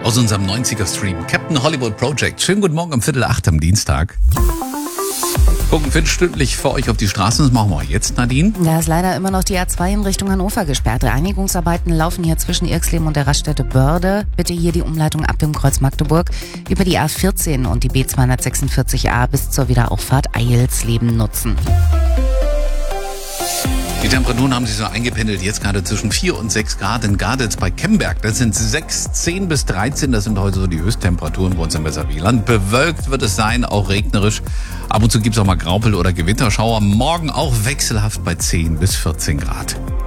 Aus unserem 90er-Stream. Captain Hollywood Project. Schönen guten Morgen um 7:45 am Dienstag. Gucken viertelstündlich für euch auf die Straßen. Das machen wir jetzt, Nadine. Da ist leider immer noch die A2 in Richtung Hannover gesperrt. Reinigungsarbeiten laufen hier zwischen Irxleben und der Raststätte Börde. Bitte hier die Umleitung ab dem Kreuz Magdeburg über die A14 und die B246a bis zur Wiederauffahrt Eilsleben nutzen. Die Temperaturen haben sich so eingependelt, jetzt gerade zwischen 4 und 6 Grad in Garditz bei Kemberg. Das sind 6, 10 bis 13, das sind heute so die Höchsttemperaturen bei uns im Weserwieland. Bewölkt wird es sein, auch regnerisch. Ab und zu gibt es auch mal Graupel oder Gewitterschauer. Morgen auch wechselhaft bei 10 bis 14 Grad.